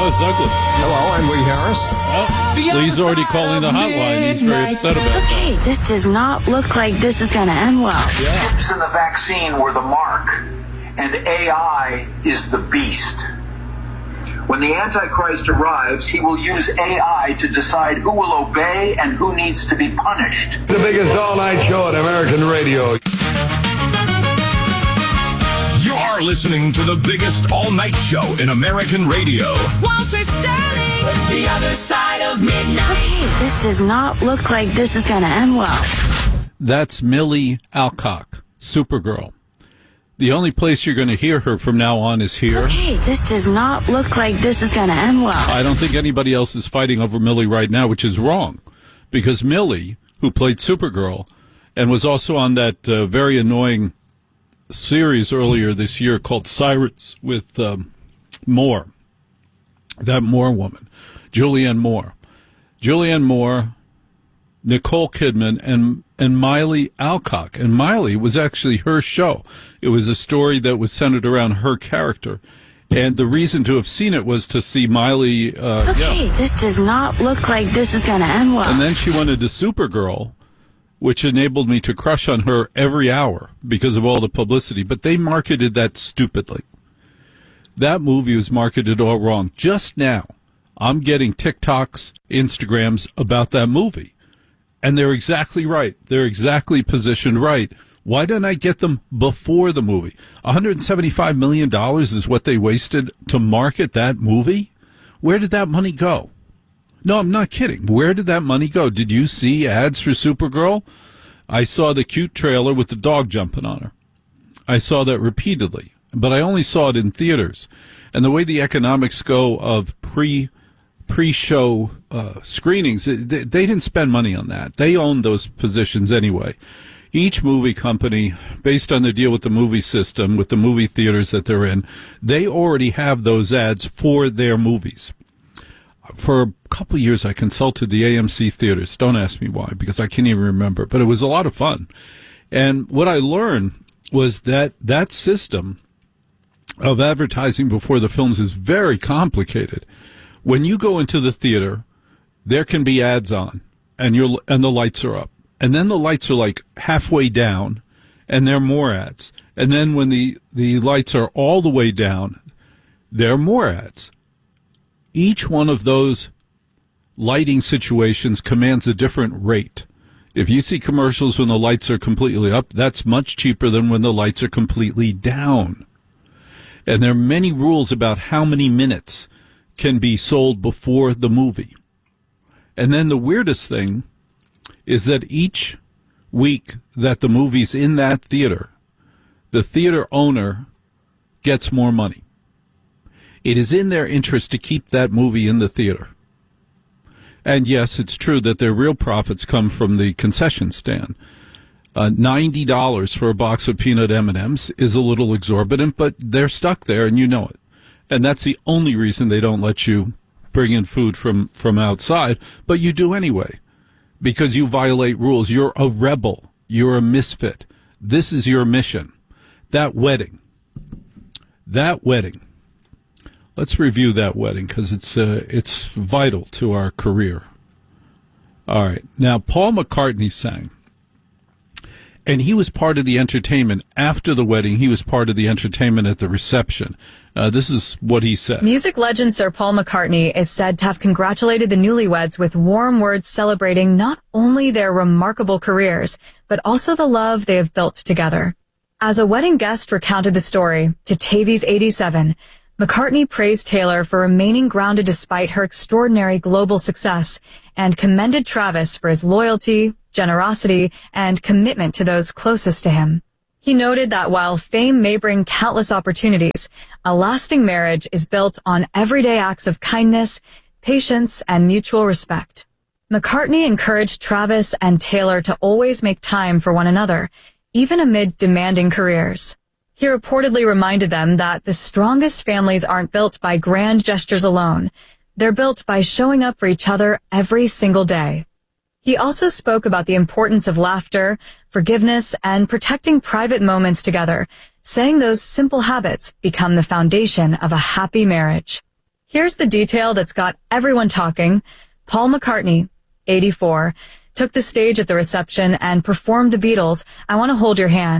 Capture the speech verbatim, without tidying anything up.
Oh, it's ugly. Hello, I'm Lee Harris. Oh, Lee's already calling the hotline. He's very upset about that. Hey, this does not look like this is going to end well. Yeah. Chips in the vaccine were the mark, and A I is the beast. When the Antichrist arrives, he will use A I to decide who will obey and who needs to be punished. The biggest all-night show on American radio. You're listening to the biggest all-night show in American radio. Walter Sterling, the other side of midnight. Hey, this does not look like this is going to end well. That's Millie Alcock, Supergirl. The only place you're going to hear her from now on is here. Hey, this does not look like this is going to end well. I don't think anybody else is fighting over Millie right now, which is wrong. Because Millie, who played Supergirl, and was also on that uh, very annoying series earlier this year called Sirens with um, Moore, that Moore woman, Julianne Moore. Julianne Moore, Nicole Kidman, and and Miley Alcock. And Miley was actually her show. It was a story that was centered around her character. And the reason to have seen it was to see Miley. Uh, okay, yeah. This does not look like this is going to end well. And then she went into Supergirl, which enabled me to crush on her every hour because of all the publicity. But they marketed that stupidly. That movie was marketed all wrong. Just now, I'm getting TikToks, Instagrams about that movie. And they're exactly right. They're exactly positioned right. Why didn't I get them before the movie? one hundred seventy-five million dollars is what they wasted to market that movie? Where did that money go? No, I'm not kidding. Where did that money go? Did you see ads for Supergirl? I saw the cute trailer with the dog jumping on her. I saw that repeatedly, but I only saw it in theaters. And the way the economics go of pre pre-show uh, screenings, they, they didn't spend money on that. They owned those positions anyway. Each movie company, based on their deal with the movie system, with the movie theaters that they're in, they already have those ads for their movies. For a couple of years, I consulted the A M C theaters. Don't ask me why, because I can't even remember. But it was a lot of fun. And what I learned was that that system of advertising before the films is very complicated. When you go into the theater, there can be ads on, and you're and the lights are up. And then the lights are like halfway down, and there are more ads. And then when the, the lights are all the way down, there are more ads. Each one of those lighting situations commands a different rate. If you see commercials when the lights are completely up, that's much cheaper than when the lights are completely down. And there are many rules about how many minutes can be sold before the movie. And then the weirdest thing is that each week that the movie's in that theater, the theater owner gets more money. It is in their interest to keep that movie in the theater. And yes, it's true that their real profits come from the concession stand. Uh, ninety dollars for a box of peanut M and M's is a little exorbitant, but they're stuck there and you know it. And that's the only reason they don't let you bring in food from, from outside, but you do anyway, because you violate rules. You're a rebel. You're a misfit. This is your mission. That wedding. That wedding. Let's review that wedding because it's uh, it's vital to our career. All right. Now, Paul McCartney sang. And he was part of the entertainment. After the wedding, he was part of the entertainment at the reception. Uh, this is what he said. Music legend Sir Paul McCartney is said to have congratulated the newlyweds with warm words celebrating not only their remarkable careers, but also the love they have built together. As a wedding guest recounted the story to Tavies eighty-seven, McCartney praised Taylor for remaining grounded despite her extraordinary global success and commended Travis for his loyalty, generosity, and commitment to those closest to him. He noted that while fame may bring countless opportunities, a lasting marriage is built on everyday acts of kindness, patience, and mutual respect. McCartney encouraged Travis and Taylor to always make time for one another, even amid demanding careers. He reportedly reminded them that the strongest families aren't built by grand gestures alone. They're built by showing up for each other every single day. He also spoke about the importance of laughter, forgiveness, and protecting private moments together, saying those simple habits become the foundation of a happy marriage. Here's the detail that's got everyone talking. Paul McCartney, eighty-four, took the stage at the reception and performed the Beatles' I Want to Hold Your Hand.